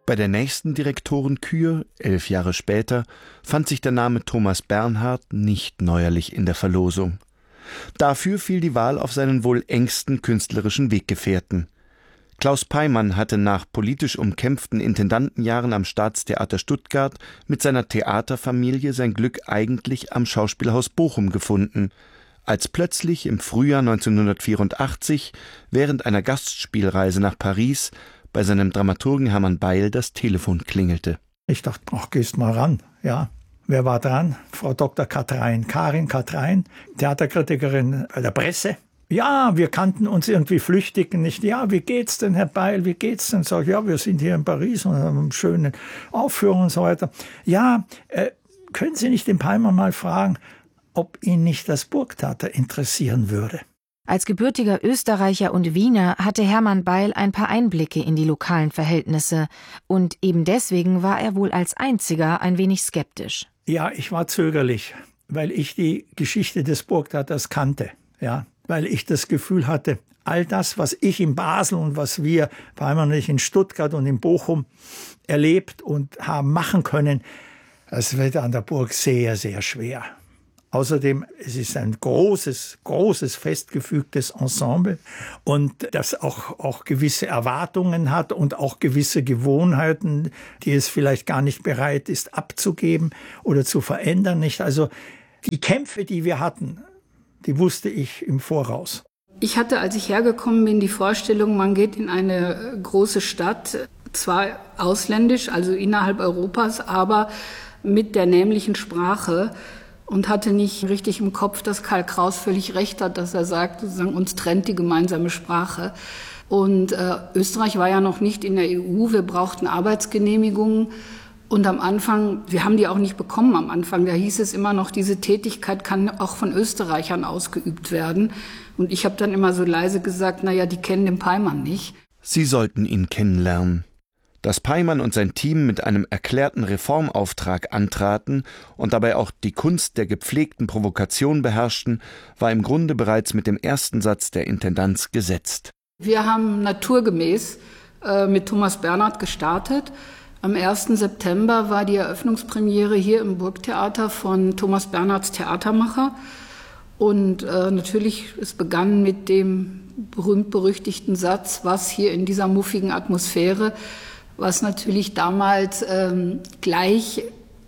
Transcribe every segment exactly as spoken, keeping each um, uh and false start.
Bei der nächsten Direktorenkür, elf Jahre später, fand sich der Name Thomas Bernhard nicht neuerlich in der Verlosung. Dafür fiel die Wahl auf seinen wohl engsten künstlerischen Weggefährten. Klaus Peymann hatte nach politisch umkämpften Intendantenjahren am Staatstheater Stuttgart mit seiner Theaterfamilie sein Glück eigentlich am Schauspielhaus Bochum gefunden, als plötzlich im Frühjahr neunzehnhundertvierundachtzig während einer Gastspielreise nach Paris bei seinem Dramaturgen Hermann Beil das Telefon klingelte. Ich dachte, ach, gehst mal ran, ja. Wer war dran? Frau Doktor Katrein, Karin Katrein, Theaterkritikerin bei der Presse. Ja, wir kannten uns irgendwie flüchtig nicht. Ja, wie geht's denn, Herr Beil, wie geht's denn? Sag ich, ja, wir sind hier in Paris und haben eine schöne Aufführung und so weiter. Ja, äh, können Sie nicht den Peymann mal fragen, ob ihn nicht das Burgtheater interessieren würde? Als gebürtiger Österreicher und Wiener hatte Hermann Beil ein paar Einblicke in die lokalen Verhältnisse. Und eben deswegen war er wohl als einziger ein wenig skeptisch. Ja, ich war zögerlich, weil ich die Geschichte des Burgtheaters kannte. Ja, weil ich das Gefühl hatte, all das, was ich in Basel und was wir, vor allem nicht in Stuttgart und in Bochum, erlebt und haben machen können, das wird an der Burg sehr, sehr schwer. Außerdem, es ist ein großes, großes, festgefügtes Ensemble und das auch, auch gewisse Erwartungen hat und auch gewisse Gewohnheiten, die es vielleicht gar nicht bereit ist abzugeben oder zu verändern. Nicht? Also die Kämpfe, die wir hatten, die wusste ich im Voraus. Ich hatte, als ich hergekommen bin, die Vorstellung, man geht in eine große Stadt, zwar ausländisch, also innerhalb Europas, aber mit der nämlichen Sprache. Und hatte nicht richtig im Kopf, dass Karl Kraus völlig recht hat, dass er sagt, sozusagen, uns trennt die gemeinsame Sprache. Und äh, Österreich war ja noch nicht in der E U, wir brauchten Arbeitsgenehmigungen. Und am Anfang, wir haben die auch nicht bekommen am Anfang, da hieß es immer noch, diese Tätigkeit kann auch von Österreichern ausgeübt werden. Und ich habe dann immer so leise gesagt, naja, die kennen den Peymann nicht. Sie sollten ihn kennenlernen. Dass Peymann und sein Team mit einem erklärten Reformauftrag antraten und dabei auch die Kunst der gepflegten Provokation beherrschten, war im Grunde bereits mit dem ersten Satz der Intendanz gesetzt. Wir haben naturgemäß äh, mit Thomas Bernhard gestartet. Am ersten September war die Eröffnungspremiere hier im Burgtheater von Thomas Bernhards Theatermacher. Und äh, natürlich, es begann mit dem berühmt-berüchtigten Satz, was hier in dieser muffigen Atmosphäre, was natürlich damals ähm, gleich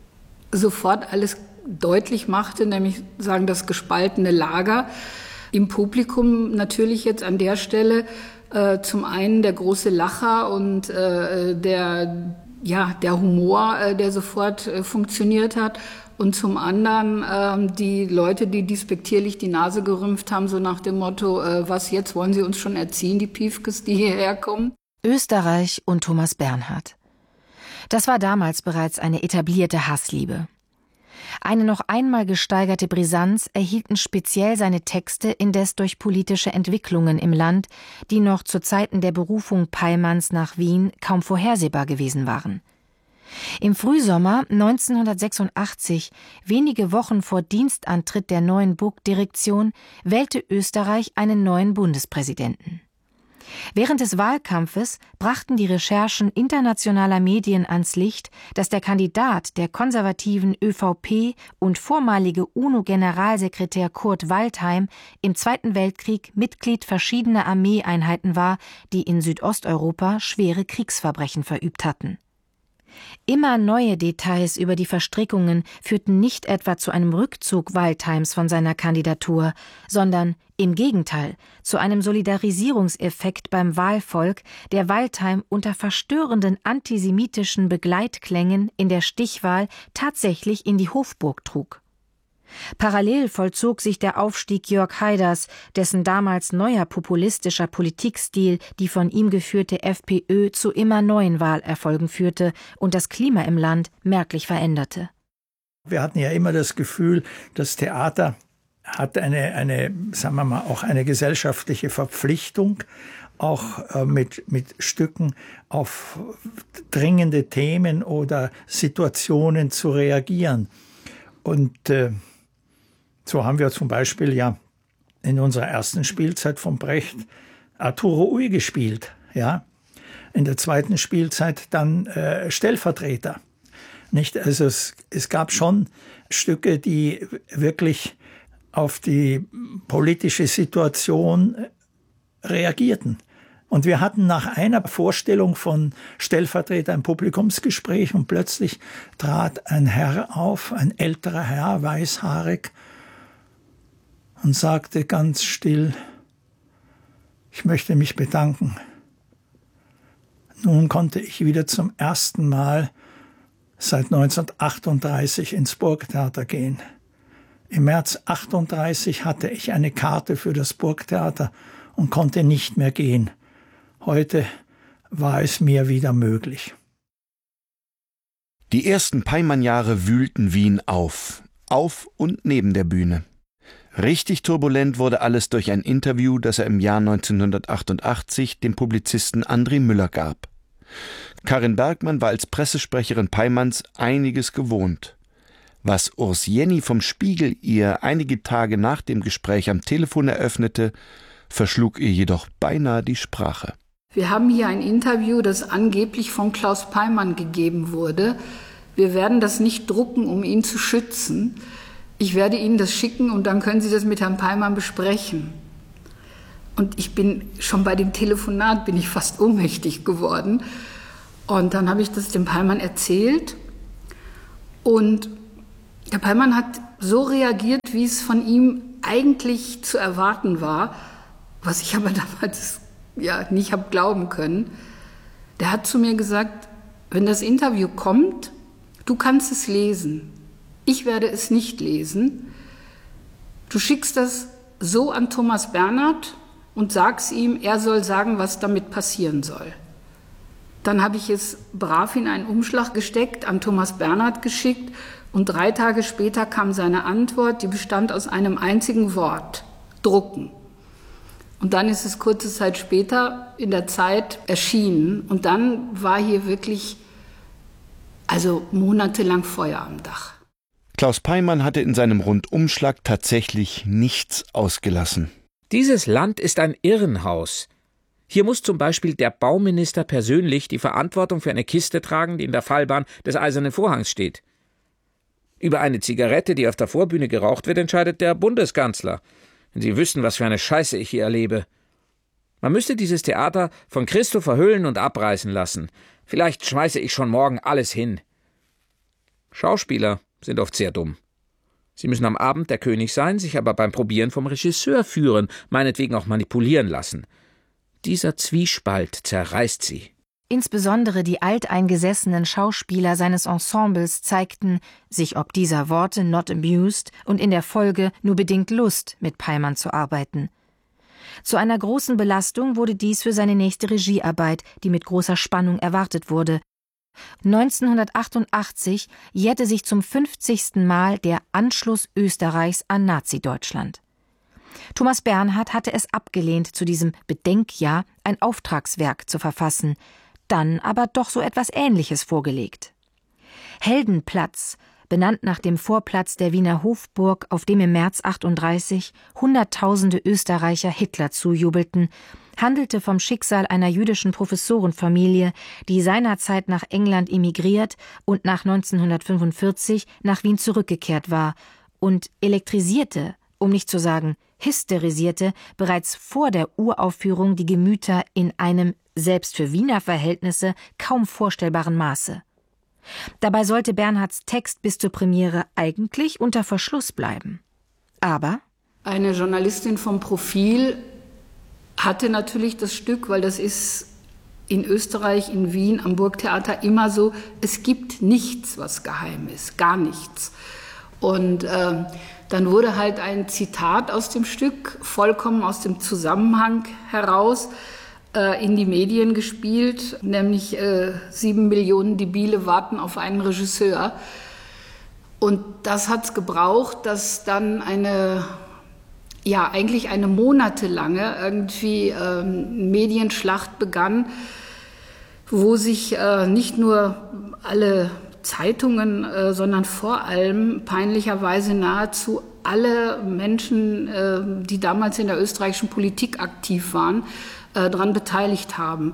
sofort alles deutlich machte, nämlich sagen das gespaltene Lager. Im Publikum natürlich jetzt an der Stelle äh, zum einen der große Lacher und äh, der, ja, der Humor, äh, der sofort äh, funktioniert hat. Und zum anderen äh, die Leute, die despektierlich die Nase gerümpft haben, so nach dem Motto, äh, was jetzt, wollen sie uns schon erziehen, die Piefkes, die hierher kommen. Österreich und Thomas Bernhard. Das war damals bereits eine etablierte Hassliebe. Eine noch einmal gesteigerte Brisanz erhielten speziell seine Texte indes durch politische Entwicklungen im Land, die noch zu Zeiten der Berufung Peymanns nach Wien kaum vorhersehbar gewesen waren. Im Frühsommer neunzehnhundertsechsundachtzig, wenige Wochen vor Dienstantritt der neuen Burgdirektion, wählte Österreich einen neuen Bundespräsidenten. Während des Wahlkampfes brachten die Recherchen internationaler Medien ans Licht, dass der Kandidat der konservativen ÖVP und vormalige UNO-Generalsekretär Kurt Waldheim im Zweiten Weltkrieg Mitglied verschiedener Armeeeinheiten war, die in Südosteuropa schwere Kriegsverbrechen verübt hatten. Immer neue Details über die Verstrickungen führten nicht etwa zu einem Rückzug Waldheims von seiner Kandidatur, sondern im Gegenteil zu einem Solidarisierungseffekt beim Wahlvolk, der Waldheim unter verstörenden antisemitischen Begleitklängen in der Stichwahl tatsächlich in die Hofburg trug. Parallel vollzog sich der Aufstieg Jörg Haiders, dessen damals neuer populistischer Politikstil die von ihm geführte FPÖ zu immer neuen Wahlerfolgen führte und das Klima im Land merklich veränderte. Wir hatten ja immer das Gefühl, das Theater hat eine, eine, sagen wir mal, auch eine gesellschaftliche Verpflichtung, auch äh, mit, mit Stücken auf dringende Themen oder Situationen zu reagieren. Und äh, so haben wir zum Beispiel ja in unserer ersten Spielzeit von Brecht Arturo Ui gespielt. Ja? in der zweiten Spielzeit dann äh, Stellvertreter. Nicht? Also es, es gab schon Stücke, die wirklich auf die politische Situation reagierten. Und wir hatten nach einer Vorstellung von Stellvertreter ein Publikumsgespräch und plötzlich trat ein Herr auf, ein älterer Herr, weißhaarig, und sagte ganz still: Ich möchte mich bedanken. Nun konnte ich wieder zum ersten Mal seit neunzehnhundertachtunddreißig ins Burgtheater gehen. Im März achtunddreißig hatte ich eine Karte für das Burgtheater und konnte nicht mehr gehen. Heute war es mir wieder möglich. Die ersten Peymann-Jahre wühlten Wien auf, auf und neben der Bühne. Richtig turbulent wurde alles durch ein Interview, das er im Jahr neunzehnhundertachtundachtzig dem Publizisten André Müller gab. Karin Bergmann war als Pressesprecherin Peymanns einiges gewohnt. Was Urs Jenny vom Spiegel ihr einige Tage nach dem Gespräch am Telefon eröffnete, verschlug ihr jedoch beinahe die Sprache. Wir haben hier ein Interview, das angeblich von Klaus Peymann gegeben wurde. Wir werden das nicht drucken, um ihn zu schützen. Ich werde Ihnen das schicken und dann können Sie das mit Herrn Peymann besprechen. Und ich bin schon bei dem Telefonat, bin ich fast ohnmächtig geworden. Und dann habe ich das dem Peymann erzählt. Und der Peymann hat so reagiert, wie es von ihm eigentlich zu erwarten war, was ich aber damals ja nicht habe glauben können. Der hat zu mir gesagt: Wenn das Interview kommt, du kannst es lesen. Ich werde es nicht lesen. Du schickst das so an Thomas Bernhard und sagst ihm, er soll sagen, was damit passieren soll. Dann habe ich es brav in einen Umschlag gesteckt, an Thomas Bernhard geschickt und drei Tage später kam seine Antwort, die bestand aus einem einzigen Wort: drucken. Und dann ist es kurze Zeit später in der Zeit erschienen und dann war hier wirklich, also monatelang Feuer am Dach. Klaus Peymann hatte in seinem Rundumschlag tatsächlich nichts ausgelassen. Dieses Land ist ein Irrenhaus. Hier muss zum Beispiel der Bauminister persönlich die Verantwortung für eine Kiste tragen, die in der Fallbahn des Eisernen Vorhangs steht. Über eine Zigarette, die auf der Vorbühne geraucht wird, entscheidet der Bundeskanzler. Wenn Sie wüssten, was für eine Scheiße ich hier erlebe. Man müsste dieses Theater von Christo verhüllen und abreißen lassen. Vielleicht schmeiße ich schon morgen alles hin. Schauspieler sind oft sehr dumm. Sie müssen am Abend der König sein, sich aber beim Probieren vom Regisseur führen, meinetwegen auch manipulieren lassen. Dieser Zwiespalt zerreißt sie. Insbesondere die alteingesessenen Schauspieler seines Ensembles zeigten sich ob dieser Worte not amused und in der Folge nur bedingt Lust, mit Peymann zu arbeiten. Zu einer großen Belastung wurde dies für seine nächste Regiearbeit, die mit großer Spannung erwartet wurde. neunzehnhundertachtundachtzig jährte sich zum fünfzigsten Mal der Anschluss Österreichs an Nazi-Deutschland. Thomas Bernhard hatte es abgelehnt, zu diesem Bedenkjahr ein Auftragswerk zu verfassen, dann aber doch so etwas Ähnliches vorgelegt. Heldenplatz, benannt nach dem Vorplatz der Wiener Hofburg, auf dem im März achtunddreißig Hunderttausende Österreicher Hitler zujubelten, handelte vom Schicksal einer jüdischen Professorenfamilie, die seinerzeit nach England emigriert und nach neunzehnhundertfünfundvierzig nach Wien zurückgekehrt war und elektrisierte, um nicht zu sagen hysterisierte, bereits vor der Uraufführung die Gemüter in einem, selbst für Wiener Verhältnisse, kaum vorstellbaren Maße. Dabei sollte Bernhards Text bis zur Premiere eigentlich unter Verschluss bleiben. Aber eine Journalistin vom Profil hatte natürlich das Stück, weil das ist in Österreich, in Wien, am Burgtheater immer so, es gibt nichts, was geheim ist, gar nichts. Und äh, dann wurde halt ein Zitat aus dem Stück, vollkommen aus dem Zusammenhang heraus, äh, in die Medien gespielt, nämlich äh, sieben Millionen Debile warten auf einen Regisseur. Und das hat es gebraucht, dass dann eine, ja eigentlich eine monatelange irgendwie äh, Medienschlacht begann, wo sich äh, nicht nur alle Zeitungen, äh, sondern vor allem peinlicherweise nahezu alle Menschen, äh, die damals in der österreichischen Politik aktiv waren, äh, daran beteiligt haben.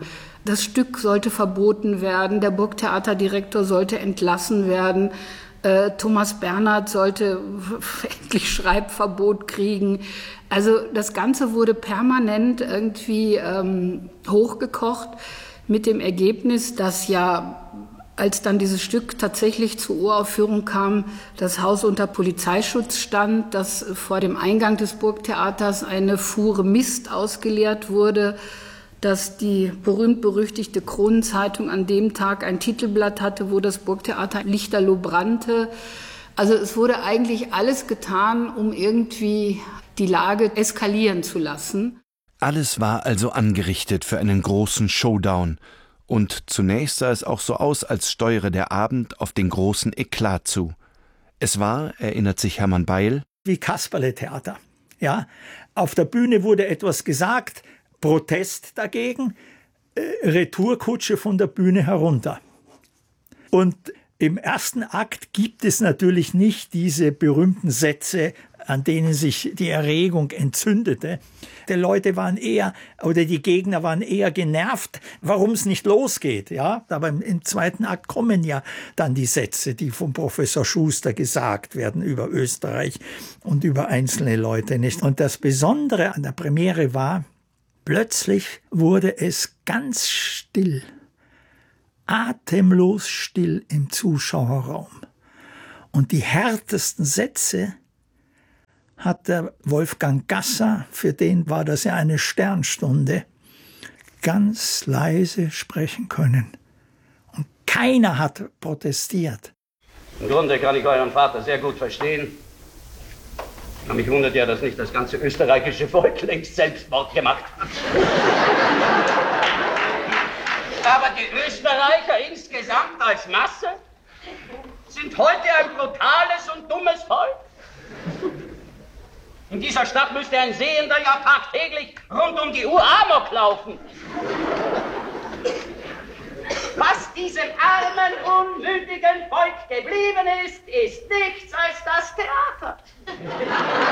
Das Stück sollte verboten werden, der Burgtheaterdirektor sollte entlassen werden, äh, Thomas Bernhard sollte endlich Schreibverbot kriegen. Also das Ganze wurde permanent irgendwie ähm, hochgekocht mit dem Ergebnis, dass ja, als dann dieses Stück tatsächlich zur Uraufführung kam, das Haus unter Polizeischutz stand, dass vor dem Eingang des Burgtheaters eine Fuhre Mist ausgeleert wurde, dass die berühmt-berüchtigte Kronenzeitung an dem Tag ein Titelblatt hatte, wo das Burgtheater lichterloh brannte. Also es wurde eigentlich alles getan, um irgendwie die Lage eskalieren zu lassen. Alles war also angerichtet für einen großen Showdown. Und zunächst sah es auch so aus, als steuere der Abend auf den großen Eklat zu. Es war, erinnert sich Hermann Beil, wie Kasperle-Theater. Ja, auf der Bühne wurde etwas gesagt, Protest dagegen, äh, Retourkutsche von der Bühne herunter. Und im ersten Akt gibt es natürlich nicht diese berühmten Sätze, an denen sich die Erregung entzündete. Die Leute waren eher, oder die Gegner waren eher genervt, warum es nicht losgeht. Ja, aber im, im zweiten Akt kommen ja dann die Sätze, die vom Professor Schuster gesagt werden über Österreich und über einzelne Leute nicht. Und das Besondere an der Premiere war, plötzlich wurde es ganz still, atemlos still im Zuschauerraum. Und die härtesten Sätze hat der Wolfgang Gasser, für den war das ja eine Sternstunde, ganz leise sprechen können. Und keiner hat protestiert. Im Grunde kann ich euren Vater sehr gut verstehen. Aber mich wundert ja, dass nicht das ganze österreichische Volk längst Selbstmord gemacht hat. Aber die Österreicher insgesamt als Masse sind heute ein brutales und dummes Volk. In dieser Stadt müsste ein Sehender ja tagtäglich rund um die Uhr Amok laufen. Was diesem armen, unmündigen Volk geblieben ist, ist nichts als das Theater.